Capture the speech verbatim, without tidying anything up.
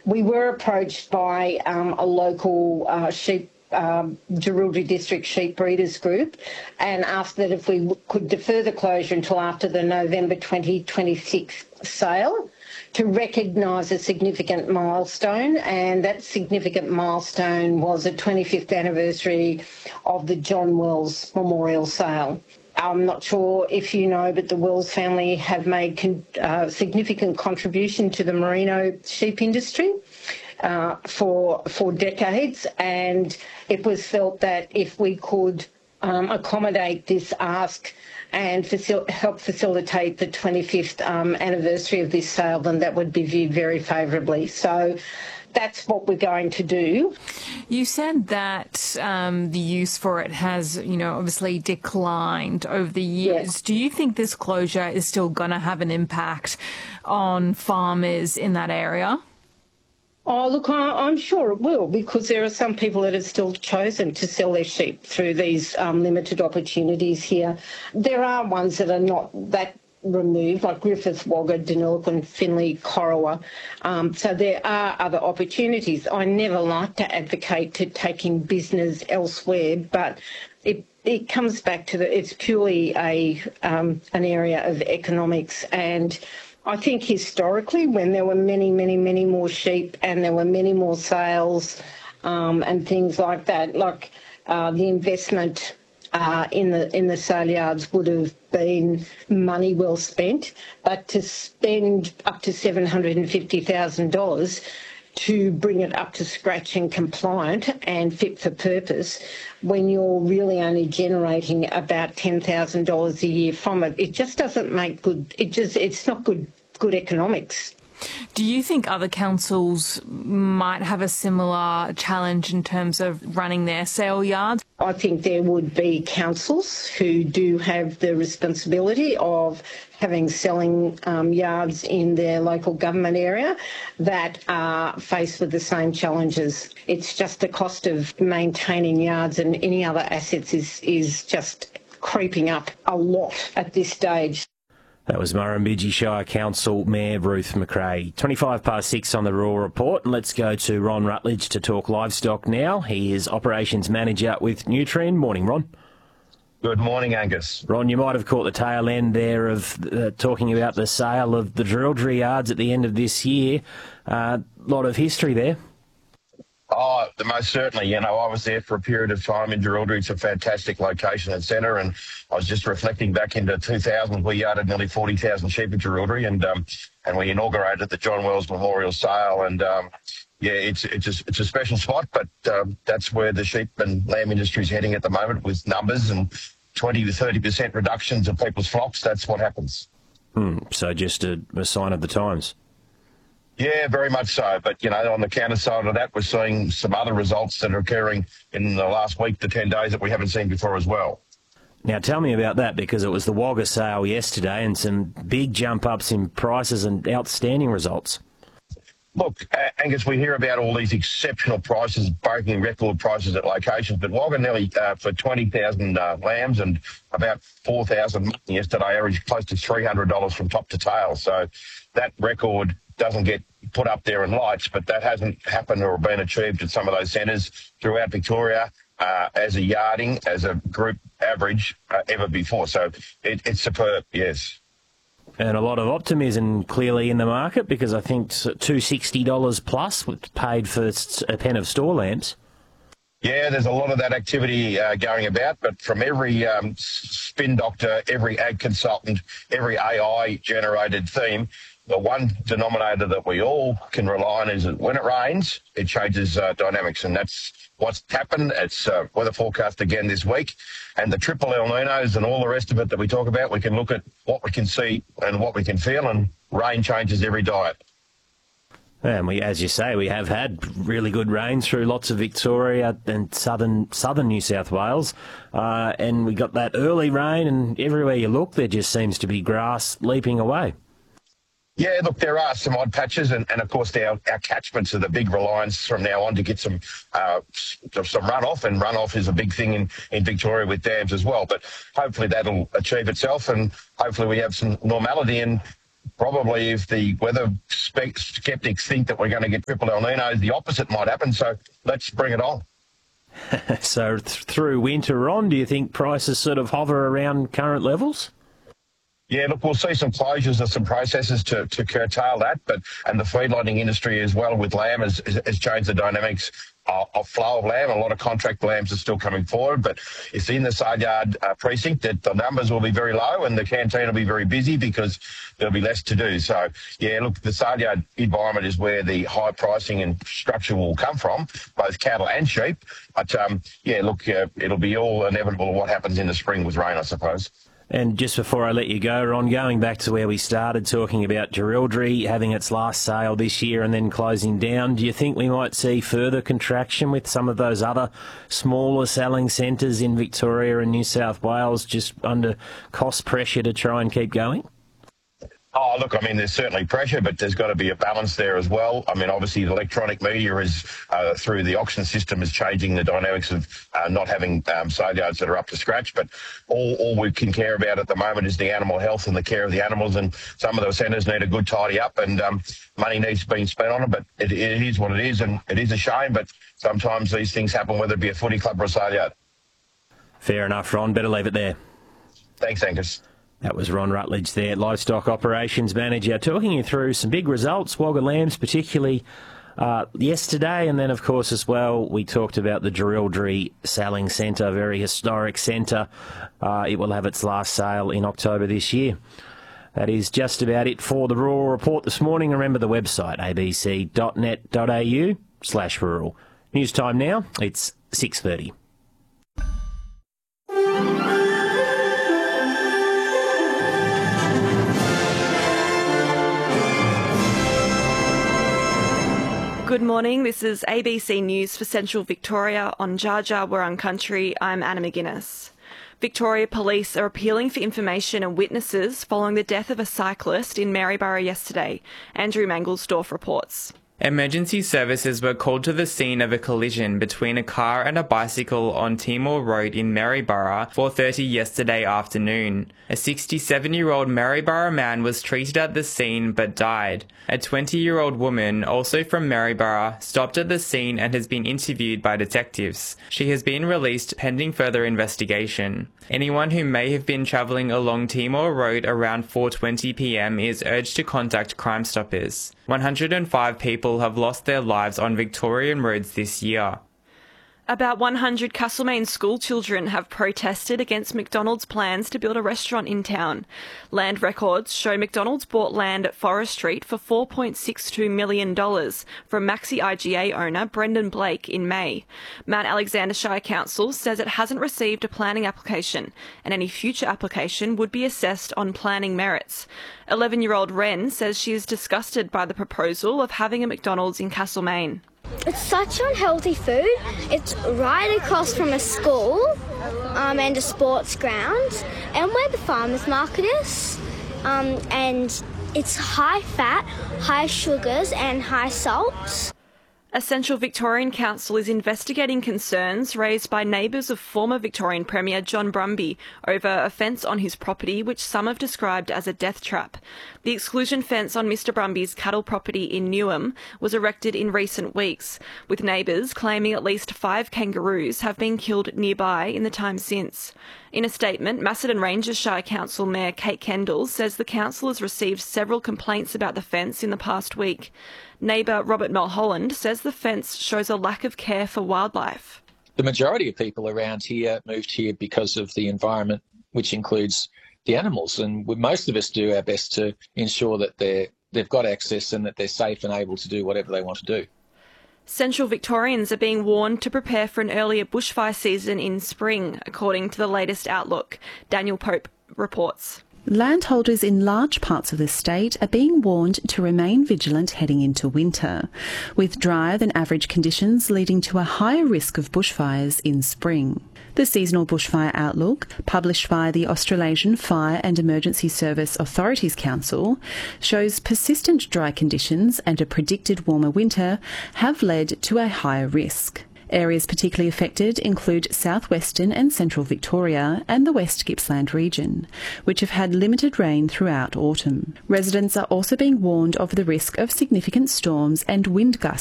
we were approached by um, a local uh, sheep Um, Jerilderie District Sheep Breeders Group and asked that if we could defer the closure until after the November twenty twenty-six sale to recognise a significant milestone, and that significant milestone was the twenty-fifth anniversary of the John Wells Memorial Sale. I'm not sure if you know, but the Wells family have made con- uh, significant contribution to the merino sheep industry. Uh, for for decades, and it was felt that if we could um, accommodate this ask and facil- help facilitate the twenty-fifth um, anniversary of this sale, then that would be viewed very favourably. So that's what we're going to do. You said that um, the use for it has, you know, obviously declined over the years. Yes. Do you think this closure is still going to have an impact on farmers in that area? Oh, look, I, I'm sure it will, because there are some people that have still chosen to sell their sheep through these um, limited opportunities here. There are ones that are not that removed, like Griffith, Wagga, Deniliquin, Finley, Corowa. Um, so there are other opportunities. I never like to advocate to taking business elsewhere, but it it comes back to the, it's purely a um, an area of economics. And I think historically, when there were many, many, many more sheep and there were many more sales um, and things like that, like uh, the investment uh, in the in the sale yards would have been money well spent. But to spend up to seven hundred fifty thousand dollars to bring it up to scratch and compliant and fit for purpose, when you're really only generating about ten thousand dollars a year from it, it just doesn't make good, it just, it's not good, good economics. Do you think other councils might have a similar challenge in terms of running their sale yards? I think there would be councils who do have the responsibility of having selling um, yards in their local government area that are faced with the same challenges. It's just the cost of maintaining yards and any other assets is, is just creeping up a lot at this stage. That was Murrumbidgee Shire Council Mayor Ruth McRae. twenty-five past six on the Raw Report. And let's go to Ron Rutledge to talk livestock now. He is Operations Manager with Nutrien. Morning, Ron. Good morning, Angus. Ron, you might have caught the tail end there of uh, talking about the sale of the Jerilderie yards at the end of this year. A uh, lot of history there. Oh, most certainly. You know, I was there for a period of time in Jerilderie. It's a fantastic location and centre, and I was just reflecting back into two thousand. We yarded nearly forty thousand sheep in Jerilderie, and um, and we inaugurated the John Wells Memorial Sale. And um, yeah, it's it's a, it's a special spot, but um, that's where the sheep and lamb industry is heading at the moment, with numbers and twenty to thirty percent reductions of people's flocks. That's what happens. Hmm, so just a, a sign of the times. Yeah, very much so. But, you know, on the counter side of that, we're seeing some other results that are occurring in the last week to ten days that we haven't seen before as well. Now, tell me about that, because it was the Wagga sale yesterday and some big jump-ups in prices and outstanding results. Look, Angus, we hear about all these exceptional prices, breaking record prices at locations, but Wagga nearly uh, for twenty thousand uh, lambs and about four thousand yesterday, averaged close to three hundred dollars from top to tail. So that record doesn't get put up there in lights, but that hasn't happened or been achieved at some of those centres throughout Victoria uh, as a yarding, as a group average uh, ever before. So it, it's superb, yes. And a lot of optimism clearly in the market, because I think two hundred sixty dollars plus was paid for a pen of store lambs. Yeah, there's a lot of that activity uh, going about, but from every um, spin doctor, every ag consultant, every A I-generated theme, the one denominator that we all can rely on is that when it rains, it changes uh, dynamics, and that's what's happened. It's uh, weather forecast again this week, and the triple El Ninos and all the rest of it that we talk about, we can look at what we can see and what we can feel, and rain changes every diet. And we, as you say, we have had really good rain through lots of Victoria and southern southern New South Wales, uh, and we got that early rain, and everywhere you look, there just seems to be grass leaping away. Yeah, look, there are some odd patches, and, and of course our, our catchments are the big reliance from now on to get some uh, some runoff, and runoff is a big thing in, in Victoria with dams as well. But hopefully that'll achieve itself, and hopefully we have some normality. And probably if the weather spe- skeptics think that we're going to get triple El Ninos, the opposite might happen. So let's bring it on. So th- through winter on, do you think prices sort of hover around current levels? Yeah, look, we'll see some closures of some processes to, to curtail that, but and the feedlotting industry as well with lamb has, has changed the dynamics of, of flow of lamb. A lot of contract lambs are still coming forward, but it's in the sale yard uh, precinct that the numbers will be very low and the canteen will be very busy because there'll be less to do. So, yeah, look, the sale yard environment is where the high pricing and structure will come from, both cattle and sheep. But, um, yeah, look, uh, it'll be all inevitable what happens in the spring with rain, I suppose. And just before I let you go, Ron, going back to where we started talking about Jerilderie having its last sale this year and then closing down, do you think we might see further contraction with some of those other smaller selling centres in Victoria and New South Wales just under cost pressure to try and keep going? Oh, look, I mean, there's certainly pressure, but there's got to be a balance there as well. I mean, obviously, the electronic media is, uh, through the auction system, is changing the dynamics of uh, not having um, sale yards that are up to scratch. But all, all we can care about at the moment is the animal health and the care of the animals. And some of those centres need a good tidy up, and um, money needs to be spent on it. But it, it is what it is, and it is a shame. But sometimes these things happen, whether it be a footy club or a sale yard. Fair enough, Ron. Better leave it there. Thanks, Angus. That was Ron Rutledge there, Livestock Operations Manager, talking you through some big results, Wagga lambs particularly uh, yesterday, and then of course as well we talked about the Jerilderie Selling Centre, a very historic centre. Uh, it will have its last sale in October this year. That is just about it for the Rural Report this morning. Remember the website, a b c dot net dot a u slash rural. News time now, it's six thirty. Good morning, this is A B C News for Central Victoria on Jar Jar Wurrung Country. I'm Anna McGuinness. Victoria Police are appealing for information and witnesses following the death of a cyclist in Maryborough yesterday. Andrew Mangelsdorf reports. Emergency services were called to the scene of a collision between a car and a bicycle on Timor Road in Maryborough four thirty yesterday afternoon. A sixty-seven-year-old Maryborough man was treated at the scene but died. A twenty-year-old woman, also from Maryborough, stopped at the scene and has been interviewed by detectives. She has been released pending further investigation. Anyone who may have been travelling along Timor Road around four twenty p m is urged to contact Crime Stoppers. one hundred five people have lost their lives on Victorian roads this year. About one hundred Castlemaine school children have protested against McDonald's plans to build a restaurant in town. Land records show McDonald's bought land at Forest Street for four point six two million dollars from Maxi I G A owner Brendan Blake in May. Mount Alexander Shire Council says it hasn't received a planning application, and any future application would be assessed on planning merits. eleven-year-old Ren says she is disgusted by the proposal of having a McDonald's in Castlemaine. It's such unhealthy food. It's right across from a school um, and a sports ground and where the farmers market is. Um, and it's high fat, high sugars and high salt. A Central Victorian Council is investigating concerns raised by neighbours of former Victorian Premier John Brumby over a fence on his property which some have described as a death trap. The exclusion fence on Mr Brumby's cattle property in Newham was erected in recent weeks, with neighbours claiming at least five kangaroos have been killed nearby in the time since. In a statement, Macedon Ranges Shire Council Mayor Kate Kendall says the council has received several complaints about the fence in the past week. Neighbour Robert Mulholland says the fence shows a lack of care for wildlife. The majority of people around here moved here because of the environment, which includes the animals, and most of us do our best to ensure that they're, they've got access and that they're safe and able to do whatever they want to do. Central Victorians are being warned to prepare for an earlier bushfire season in spring, according to the latest outlook. Daniel Pope reports. Landholders in large parts of the state are being warned to remain vigilant heading into winter, with drier than average conditions leading to a higher risk of bushfires in spring. The seasonal bushfire outlook, published by the Australasian Fire and Emergency Service Authorities Council, shows persistent dry conditions and a predicted warmer winter have led to a higher risk. Areas particularly affected include southwestern and central Victoria and the West Gippsland region, which have had limited rain throughout autumn. Residents are also being warned of the risk of significant storms and wind gusts